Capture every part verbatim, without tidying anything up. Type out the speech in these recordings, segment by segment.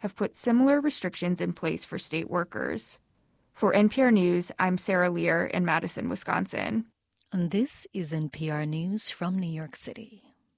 have put similar restrictions in place for state workers. For N P R News, I'm Sarah Lear in Madison, Wisconsin. And this is N P R News from New York City.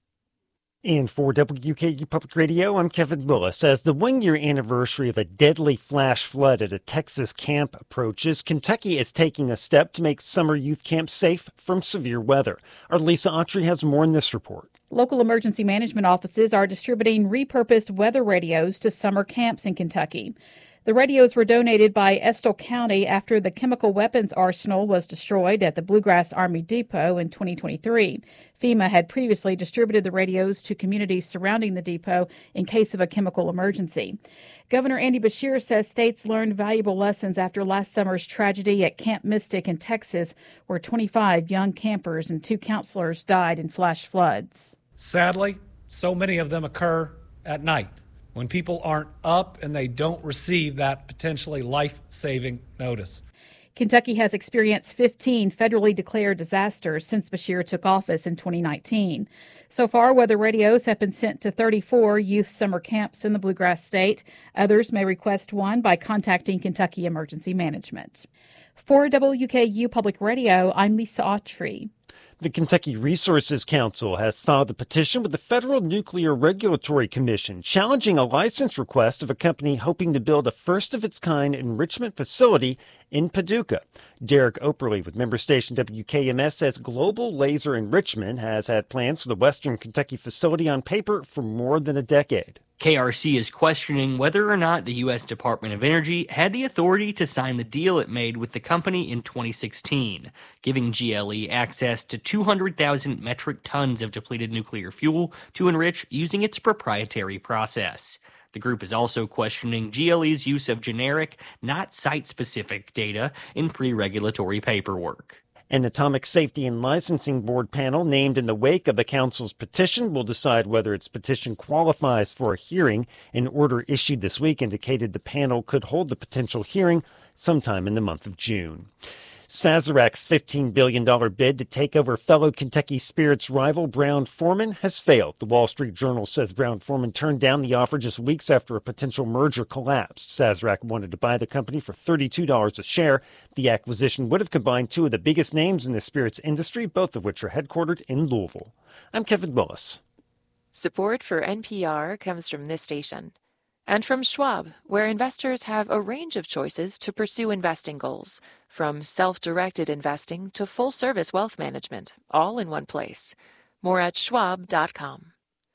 And for W K U Public Radio, I'm Kevin Willis. As the one-year anniversary of a deadly flash flood at a Texas camp approaches, Kentucky is taking a step to make summer youth camps safe from severe weather. Our Lisa Autry has more in this report. Local emergency management offices are distributing repurposed weather radios to summer camps in Kentucky. The radios were donated by Estill County after the chemical weapons arsenal was destroyed at the Bluegrass Army Depot in twenty twenty-three. FEMA had previously distributed the radios to communities surrounding the depot in case of a chemical emergency. Governor Andy Beshear says states learned valuable lessons after last summer's tragedy at Camp Mystic in Texas, where twenty-five young campers and two counselors died in flash floods. Sadly, so many of them occur at night, when people aren't up and they don't receive that potentially life-saving notice. Kentucky has experienced fifteen federally declared disasters since Beshear took office in twenty nineteen. So far, weather radios have been sent to thirty-four youth summer camps in the Bluegrass State. Others may request one by contacting Kentucky Emergency Management. For W K U Public Radio, I'm Lisa Autry. The Kentucky Resources Council has filed a petition with the Federal Nuclear Regulatory Commission challenging a license request of a company hoping to build a first-of-its-kind enrichment facility in Paducah. Derek Operly with member station W K M S says Global Laser Enrichment has had plans for the Western Kentucky facility on paper for more than a decade. K R C is questioning whether or not the U S Department of Energy had the authority to sign the deal it made with the company in twenty sixteen, giving G L E access to two hundred thousand metric tons of depleted nuclear fuel to enrich using its proprietary process. The group is also questioning G L E's use of generic, not site-specific data in pre-regulatory paperwork. An Atomic Safety and Licensing Board panel named in the wake of the council's petition will decide whether its petition qualifies for a hearing. An order issued this week indicated the panel could hold the potential hearing sometime in the month of June. Sazerac's fifteen billion dollars bid to take over fellow Kentucky Spirits rival Brown-Forman has failed. The Wall Street Journal says Brown-Forman turned down the offer just weeks after a potential merger collapsed. Sazerac wanted to buy the company for thirty-two dollars a share. The acquisition would have combined two of the biggest names in the spirits industry, both of which are headquartered in Louisville. I'm Kevin Willis. Support for N P R comes from this station and from Schwab, where investors have a range of choices to pursue investing goals, from self-directed investing to full-service wealth management, all in one place. More at schwab dot com.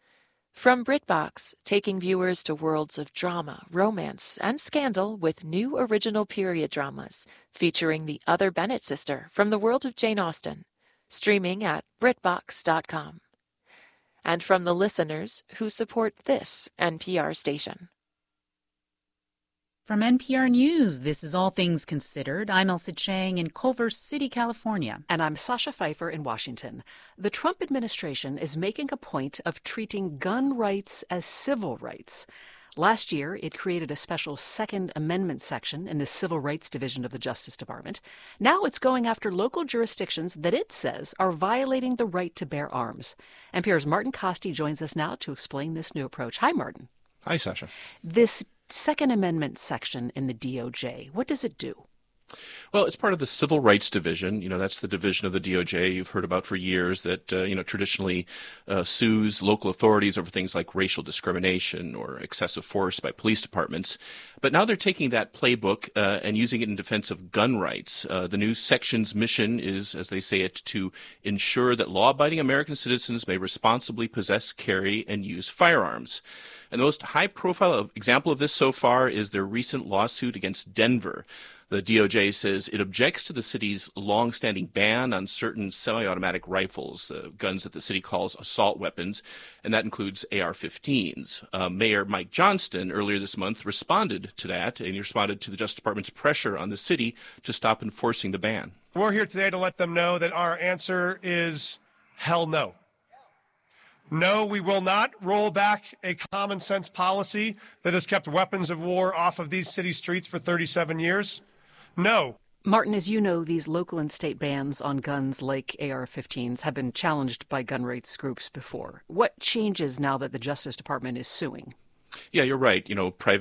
From BritBox, taking viewers to worlds of drama, romance, and scandal with new original period dramas featuring the other Bennett sister from the world of Jane Austen, streaming at brit box dot com. And from the listeners who support this N P R station. From N P R News, this is All Things Considered. I'm Elsa Chang in Culver City, California. And I'm Sasha Pfeiffer in Washington. The Trump administration is making a point of treating gun rights as civil rights. Last year, it created a special Second Amendment section in the Civil Rights Division of the Justice Department. Now it's going after local jurisdictions that it says are violating the right to bear arms. N P R's Martin Costi joins us now to explain this new approach. Hi, Martin. Hi, Sasha. This Second Amendment section in the D O J, what does it do? Well, it's part of the Civil Rights Division. You know, that's the division of the D O J you've heard about for years that, uh, you know, traditionally uh, sues local authorities over things like racial discrimination or excessive force by police departments. But now they're taking that playbook uh, and using it in defense of gun rights. Uh, the new section's mission is, as they say it, to ensure that law-abiding American citizens may responsibly possess, carry, and use firearms. And the most high-profile example of this so far is their recent lawsuit against Denver. The D O J says it objects to the city's long-standing ban on certain semi-automatic rifles, uh, guns that the city calls assault weapons, and that includes A R fifteens. Uh, Mayor Mike Johnston earlier this month responded to that, and he responded to the Justice Department's pressure on the city to stop enforcing the ban. We're here today to let them know that our answer is hell no. No, we will not roll back a common sense policy that has kept weapons of war off of these city streets for thirty-seven years. No. Martin, as you know, these local and state bans on guns like A R fifteens have been challenged by gun rights groups before. What changes now that the Justice Department is suing? Yeah, you're right. You know, private